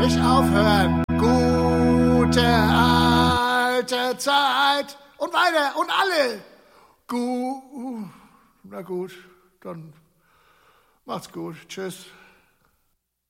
nicht aufhören. Gute alte Zeit. Und weiter, und alle. Na gut, dann macht's gut. Tschüss.